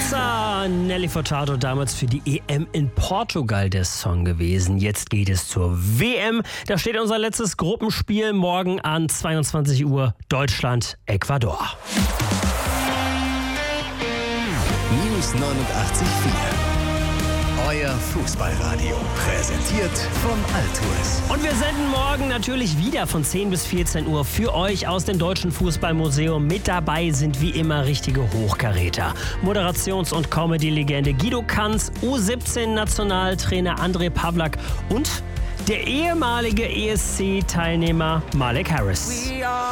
Forza, Nelly Furtado, damals für die EM in Portugal der Song gewesen. Jetzt geht es zur WM. Da steht unser letztes Gruppenspiel morgen an 22 Uhr. Deutschland, Ecuador. News 89.4. Euer Fußballradio. Präsentiert von Altours. Und wir senden morgen natürlich wieder von 10 bis 14 Uhr für euch aus dem Deutschen Fußballmuseum. Mit dabei sind wie immer richtige Hochkaräter. Moderations- und Comedy-Legende Guido Kanz, U17-Nationaltrainer André Pavlak und der ehemalige ESC-Teilnehmer Malek Harris.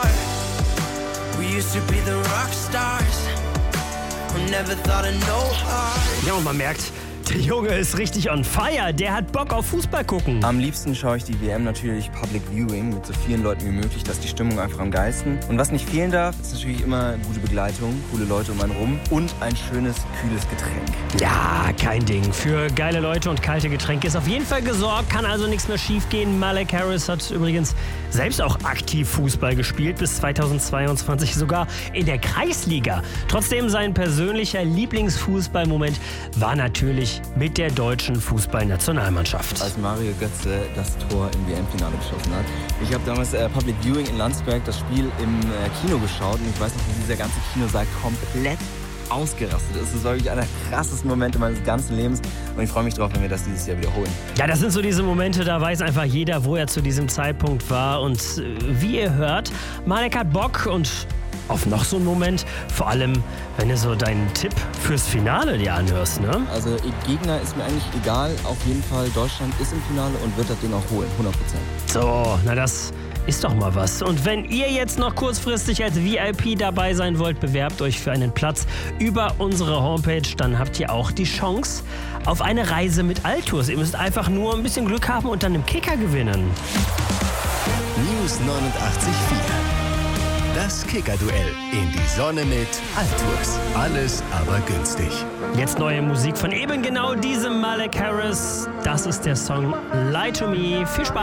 Ja, und man merkt, der Junge ist richtig on fire. Der hat Bock auf Fußball gucken. Am liebsten schaue ich die WM natürlich Public Viewing mit so vielen Leuten wie möglich, dass die Stimmung einfach am geilsten. Und was nicht fehlen darf, ist natürlich immer gute Begleitung, coole Leute um einen rum und ein schönes, kühles Getränk. Ja, kein Ding. Für geile Leute und kalte Getränke ist auf jeden Fall gesorgt, kann also nichts mehr schief gehen. Malek Harris hat übrigens selbst auch aktiv Fußball gespielt, bis 2022 sogar in der Kreisliga. Trotzdem sein persönlicher Lieblingsfußballmoment war natürlich mit der deutschen Fußballnationalmannschaft. Als Mario Götze das Tor im WM-Finale geschossen hat. Ich habe damals Public Viewing in Landsberg das Spiel im Kino geschaut und ich weiß noch, wie dieser ganze Kinosaal komplett ausgerastet ist. Das war wirklich einer der krassesten Momente meines ganzen Lebens und ich freue mich drauf, wenn wir das dieses Jahr wiederholen. Ja, das sind so diese Momente, da weiß einfach jeder, wo er zu diesem Zeitpunkt war und wie ihr hört, Malek hat Bock und auf noch so einen Moment, vor allem, wenn du so deinen Tipp fürs Finale dir anhörst, ne? Also Gegner ist mir eigentlich egal, auf jeden Fall Deutschland ist im Finale und wird das Ding auch holen, 100%. So, na das ist doch mal was. Und wenn ihr jetzt noch kurzfristig als VIP dabei sein wollt, bewerbt euch für einen Platz über unsere Homepage, dann habt ihr auch die Chance auf eine Reise mit Altours. Ihr müsst einfach nur ein bisschen Glück haben und dann im Kicker gewinnen. News 89.4. Das Kicker-Duell in die Sonne mit Altours. Alles aber günstig. Jetzt neue Musik von eben genau diesem Malek Harris. Das ist der Song Lie to Me. Viel Spaß.